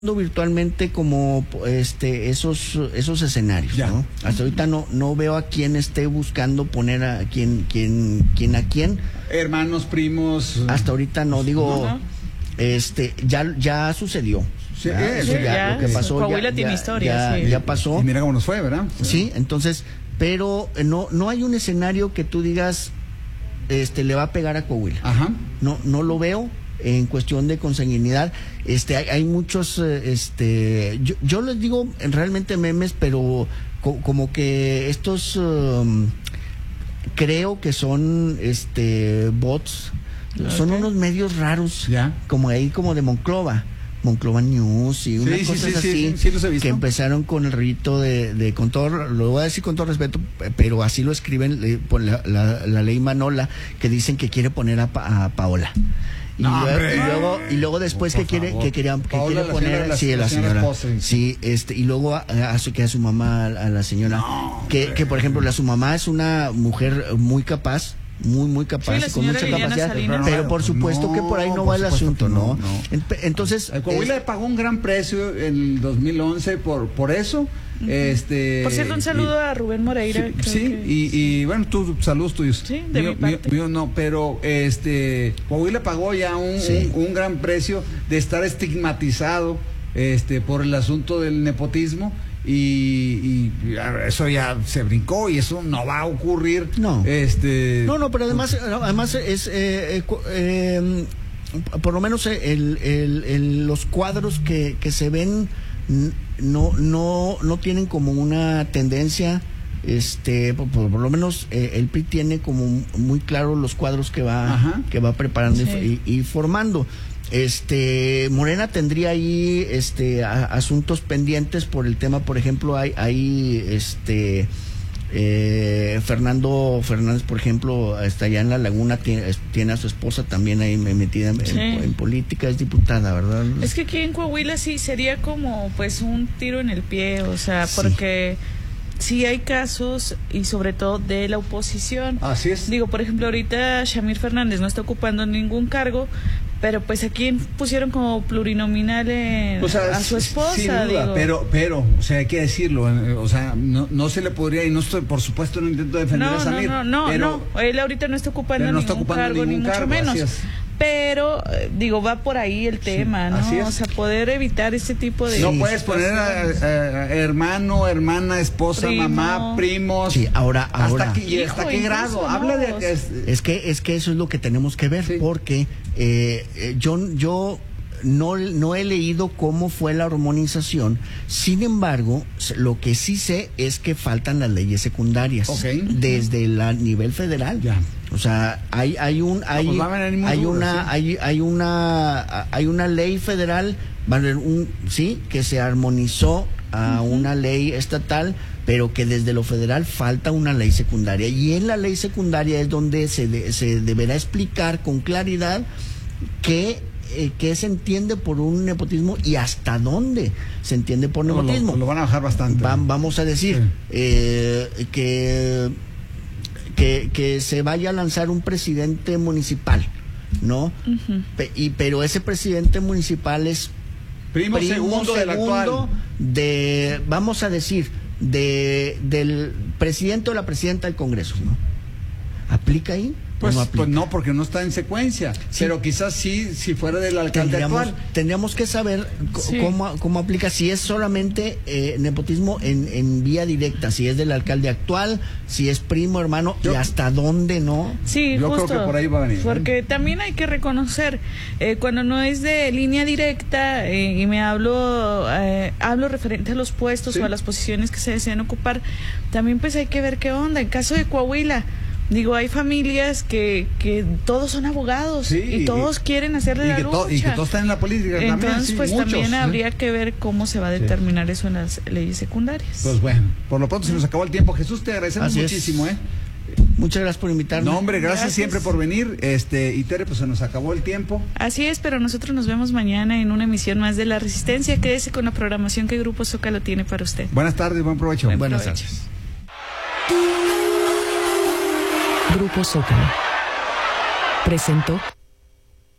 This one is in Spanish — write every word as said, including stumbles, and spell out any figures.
virtualmente como este esos esos escenarios, ya. ¿no? Hasta ahorita no no veo a quién esté buscando poner a quién quién quién a quién. Hermanos, primos. Hasta ahorita no digo, ¿no? este ya ya sucedió. Sí, ya, sí, ya, ya, lo que pasó Coahuila ya, tiene ya, historia, ya, sí. ya pasó. Y mira cómo nos fue, ¿verdad? Sí, entonces, pero no no hay un escenario que tú digas este le va a pegar a Coahuila. Ajá. No no lo veo. En cuestión de consanguinidad, este, hay, hay muchos, este, yo, yo les digo realmente memes, pero co como que estos, um, creo que son, este, bots, okay. Son unos medios raros, ¿ya? Como ahí, como de Monclova. Monclova News y unas sí, cosas sí, sí, así, sí, sí, los he visto. Que empezaron con el rito de, de con todo, lo voy a decir con todo respeto, pero así lo escriben eh, por la, la, la ley Manola, que dicen que quiere poner a, pa, a Paola. Y, no, luego, y luego y luego después oh, que quiere favor. que quería que Paola, quiere poner la, sí la, la señora, esposa, sí. sí este y luego a, a su que a su mamá a la señora no, que, que por ejemplo la su mamá es una mujer muy capaz, muy muy capaz, sí, con mucha Liliana capacidad, Salinas. pero por supuesto no, que por ahí no va el asunto, no, no, no. Entonces el Coahuila es, pagó un gran precio en el dos mil once por por eso. Uh-huh. Este, por cierto, un saludo y, a Rubén Moreira. Sí, creo sí que... y, y bueno, tú, saludos tuyos. Sí, de mío, mi parte. Mío, mío no, pero este, Coahuila pagó ya un, sí. un, un gran precio de estar estigmatizado este, por el asunto del nepotismo. Y, y eso ya se brincó y eso no va a ocurrir. No, este, no, no, pero además, además es eh, eh, eh, por lo menos el, el, el, los cuadros que, que se ven no no no tienen como una tendencia, este por, por, por lo menos eh, el P R I tiene como muy claro los cuadros que va Ajá. que va preparando sí. y, y formando. Este Morena tendría ahí este a, asuntos pendientes por el tema, por ejemplo, hay hay este eh, Fernando Fernández, por ejemplo, está allá en La Laguna, tiene, tiene a su esposa también ahí metida en, sí. en, en política, es diputada, ¿verdad? Es que aquí en Coahuila sí sería como pues un tiro en el pie, o sea, sí. porque sí hay casos y sobre todo de la oposición. Así es. Digo, por ejemplo, ahorita Shamir Fernández no está ocupando ningún cargo, pero pues aquí pusieron como plurinominal en, o sea, a su esposa. Sin duda, digo. pero, pero, o sea, hay que decirlo, o sea, no, no se le podría, y no estoy, por supuesto, no intento defender no, a Samir. No, no, no, pero, no, él ahorita no está ocupando no ningún está ocupando cargo, ningún ni cargo, mucho menos. Pero, digo, va por ahí el tema, sí, ¿no? O sea, poder evitar este tipo de... No puedes poner a, a, a hermano, hermana, esposa, Primo. mamá, primos... Sí, ahora... ahora ¿Hasta, qué, ¿hasta qué grado? No, Habla de... Es, es, que, es que eso es lo que tenemos que ver, sí. porque eh, yo... yo No, no he leído cómo fue la hormonización, sin embargo, lo que sí sé es que faltan las leyes secundarias, okay. desde el nivel federal. Ya. O sea, hay hay un hay no, pues hay duro, una ¿sí? hay hay una hay una ley federal, un sí, que se armonizó a uh-huh. una ley estatal, pero que desde lo federal falta una ley secundaria, y en la ley secundaria es donde se de, se deberá explicar con claridad que Eh, qué se entiende por un nepotismo y hasta dónde se entiende por nepotismo. No, lo, lo van a bajar bastante. Va, vamos a decir sí. eh, que, que que se vaya a lanzar un presidente municipal, ¿no? Uh-huh. Pe y pero ese presidente municipal es primo, primo segundo, segundo del actual. de, vamos a decir, de del presidente o la presidenta del Congreso, ¿no? ¿Aplica ahí? Pues no, pues no, porque no está en secuencia, sí. pero quizás sí, si fuera del alcalde tendríamos, actual. Tendríamos que saber sí. cómo, cómo aplica, si es solamente eh, nepotismo en, en vía directa, si es del alcalde actual, si es primo, hermano, yo, y hasta dónde, ¿no? Sí, yo justo, creo que por ahí va a venir. Porque ¿eh? también hay que reconocer, eh, cuando no es de línea directa, eh, y me hablo, eh, hablo referente a los puestos sí. o a las posiciones que se desean ocupar, también pues hay que ver qué onda. En caso de Coahuila, digo, hay familias que, que todos son abogados sí, y todos y, quieren hacerle y la que lucha. To, y que todos están en la política Entonces, también. Entonces, pues sí, también muchos, habría ¿sí? que ver cómo se va a determinar sí. eso en las leyes secundarias. Pues bueno, por lo pronto se nos acabó el tiempo. Jesús, te agradecemos Así muchísimo, es. ¿eh? Muchas gracias por invitarme. No, hombre, gracias, gracias siempre por venir. Este, y Tere, pues se nos acabó el tiempo. Así es, pero nosotros nos vemos mañana en una emisión más de La Resistencia. Quédese con la programación que Grupo Zócalo tiene para usted. Buenas tardes, buen provecho. Buen Buenas provecho. tardes. Grupo Zócalo presentó